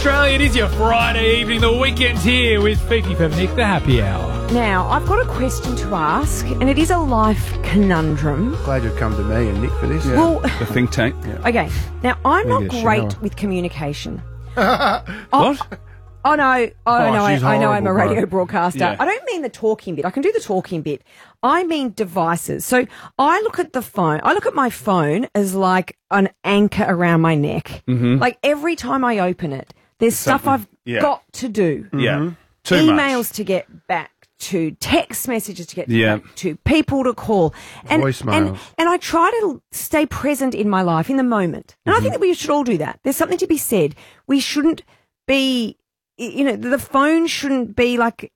Australia. It is your Friday evening. The weekend's here with Fifi for Nick, the happy hour. Now, I've got a question to ask, and it is a life conundrum. Glad you've come to me and Nick for this. Yeah. Well, The think tank. okay. Now, I'm not Need a great shower. with communication. What? Oh, no. she's I know I'm a horrible, radio bro. broadcaster. Yeah. I don't mean the talking bit. I can do the talking bit. I mean devices. So I look at the phone. I look at my phone as like an anchor around my neck. Mm-hmm. Like every time I open it, there's stuff I've got to do. Yeah. Too Emails much. to get back to, text messages to get Yeah. back to, people to call. And, Voicemails. And I try to stay present in my life, in the moment. And I think that we should all do that. There's something to be said. We shouldn't be, you know, the phone shouldn't be like,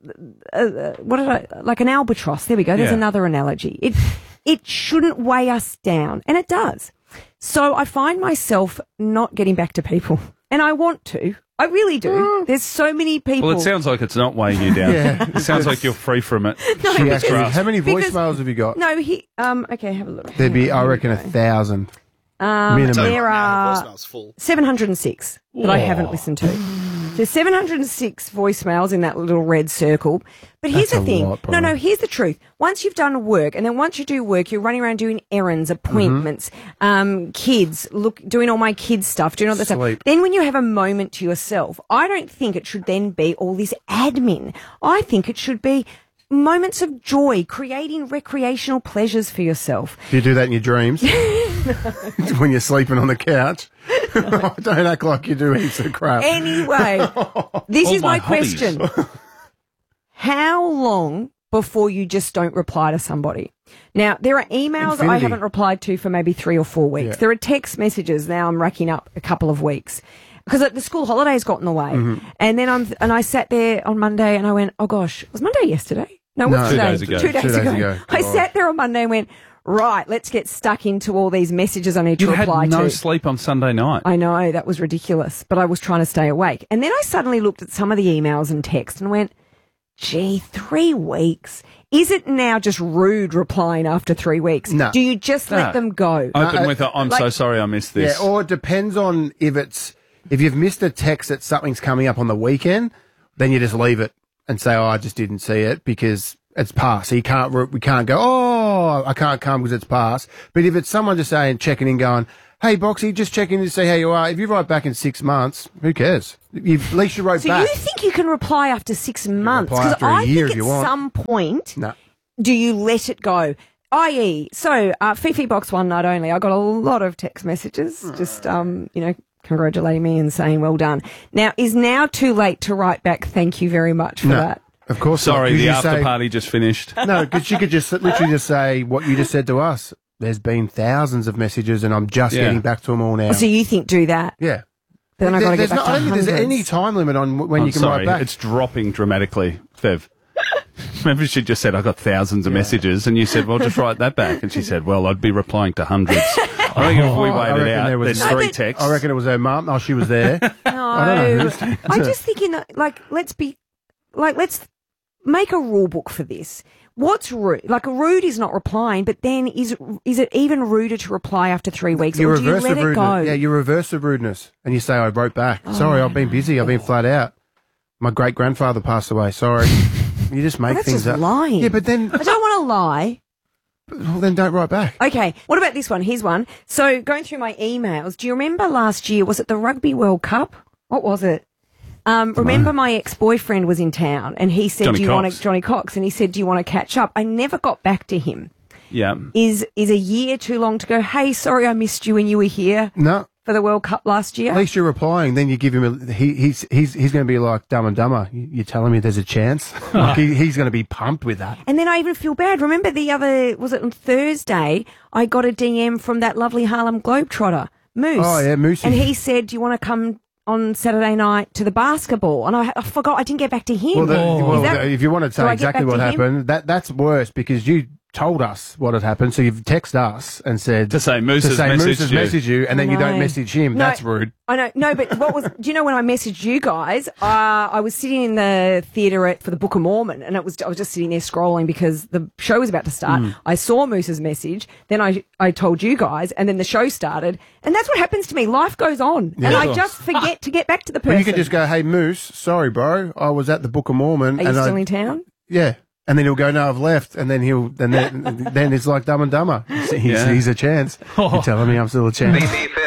like an albatross. There we go. There's Yeah. another analogy. It shouldn't weigh us down. And it does. So I find myself not getting back to people. And I want to. I really do. There's so many people. Well, it sounds like it's not weighing you down. Yeah. It sounds like you're free from it. She actually- Trust. how many Because- voicemails have you got? No, okay, have a look. There'd be, I Here we reckon, go. 1,000. Minimum. There are Voicemail's full. 706 that I haven't listened to. There's 706 voicemails in that little red circle. But here's That's the a thing. lot, bro. No, here's the truth. Once you've done work, and then once you do work, you're running around doing errands, appointments, kids, doing all my kids' stuff, doing all that stuff. Sleep. Then when you have a moment to yourself, I don't think it should then be all this admin. I think it should be moments of joy, creating recreational pleasures for yourself. Do you do that in your dreams? When you're sleeping on the couch? Don't act like you do heaps of crap. Anyway, this All is my my hobbies. question. How long before you just don't reply to somebody? Now, there are emails I Infinity. haven't replied to for maybe 3 or 4 weeks. Yeah. There are text messages now I'm racking up a couple of weeks. Because the school holidays got in the way. Mm-hmm. And then I sat there on Monday and I went, oh gosh, was Monday yesterday? No, what's No. 2 today? days ago. 2 days 2 days ago. ago. I God. sat there on Monday and went, right, let's get stuck into all these messages I need to You had reply no to. sleep on Sunday night. I know, that was ridiculous, but I was trying to stay awake. And then I suddenly looked at some of the emails and text and went, gee, 3 weeks? Is it now just rude replying after 3 weeks? No. Do you just let them go? Open with a, I'm so like- sorry I missed this. Yeah, or it depends on if you've missed a text that something's coming up on the weekend, then you just leave it and say, oh, I just didn't see it because it's past. So we can't go, oh, I can't come because it's past. But if it's someone just saying, checking in going, hey, Boxy, just checking in to see how you are. If you write back in 6 months, who cares? At least you wrote So back. you think you can reply after 6 months? reply after a I year think if you at want. some point, No. do you let it go? I.e., Fifi Box One Night Only, I got a lot of text messages just, congratulating me and saying well done. Now, is now too late to write back thank you very much for No. that? Of course not. Sorry, 'Cause the you after say- party just finished. No, because you could just literally just say what you just said to us. There's been thousands of messages and I'm just Yeah. getting back to them all now. So you think do that? Yeah. Then I got to get There's back not, to I don't think hundreds. there's any time limit on when I'm you can sorry, write back. it's dropping dramatically, Fev. Remember she just said, I got thousands of messages, and you said, well, just write that back. And she said, well, I'd be replying to hundreds. I think if we I waited reckon out, there was- there's No, 3 but- texts. I reckon it was her mum. Oh, she was there. No, don't know. I'm just thinking, let's make a rule book for this. What's rude? Like, a rude is not replying, but then is it even ruder to reply after 3 weeks, You or do you reverse let the it rudeness. go? Yeah, you reverse the rudeness. And you say, I wrote back. Sorry, I've been busy. I've been flat out. My great-grandfather passed away. Sorry. You just make That's things just up. lying. Yeah, but then, I don't want to lie. well, then don't write back. Okay, what about this one? Here's one. So, going through my emails, do you remember last year, was it the Rugby World Cup? What was it? Remember my ex-boyfriend was in town and he said, Johnny Cox, and he said, do you want to catch up? I never got back to him. Yeah. Is a year too long to go, hey, sorry I missed you when you were here No. for the World Cup last year? At least you're replying. Then you give him he's going to be like Dumb and Dumber. You're telling me there's a chance? Like he's going to be pumped with that. And then I even feel bad. Remember was it on Thursday, I got a DM from that lovely Harlem Globetrotter, Moose. Oh, yeah, Moosey. And he said, do you want to come on Saturday night to the basketball? And I forgot, I didn't get back to him. Well, Is that- if you want to do I say get exactly back what to him? happened, that's worse because you told us what had happened. So you've texted us and said to say Moose has messaged you, and then you don't No. message him. No. That's rude. I know, no, but do you know when I messaged you guys, I was sitting in the theatre for the Book of Mormon, and I was just sitting there scrolling because the show was about to start. I saw Moose's message, then I told you guys, and then the show started, and that's what happens to me. Life goes on, and I just forget to get back to the person. Well, you can just go, hey, Moose, sorry, bro, I was at the Book of Mormon. Are you still in town? Yeah. And then he'll go, no, I've left. And then then it's like Dumb and Dumber. He's a chance. You're telling me I'm still a chance.